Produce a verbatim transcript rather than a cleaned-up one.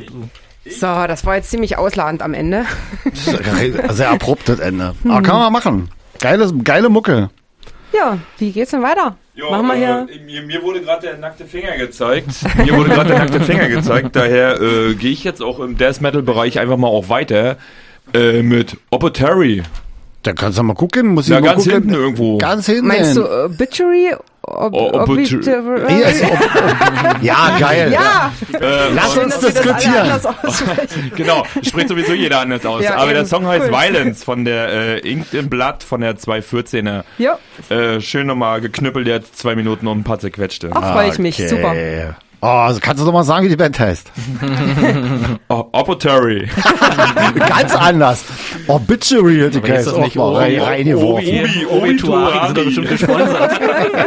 So, das war jetzt ziemlich ausladend am Ende. Sehr, sehr abruptes Ende. Hm. Aber kann man machen. Geile, geile Mucke. Ja, wie geht's denn weiter? Jo, Machen wir hier. Äh, mir, mir wurde gerade der nackte Finger gezeigt. Mir wurde gerade der nackte Finger gezeigt. Daher äh, gehe ich jetzt auch im Death Metal Bereich einfach mal auch weiter äh, mit Obituary. Da kannst du mal gucken. Muss ich ja, mal ganz gucken. hinten irgendwo. Ganz hinten. Meinst du Obituary? Ob, oh, Obituary? Yes, ob, ob, ja, geil. Ja. Äh, Lass schön, uns dass wir das diskutieren. alle anders Genau, spricht sowieso jeder anders aus. Ja, Aber eben. der Song heißt Cool. Violence von der äh, Inked in Blood von der zwei vierzehner. Ja. Äh, schön nochmal geknüppelt jetzt, zwei Minuten und ein paar zerquetschte. Ach, freue ich mich. Okay. Super. Oh, also kannst du doch mal sagen, wie die Band heißt? Oh, Obituary. Ganz anders. Obituary hätte ich Aber ist das auch nicht mal Obi- rein- reingeworfen. Obi- Obituari sind doch bestimmt gesponsert.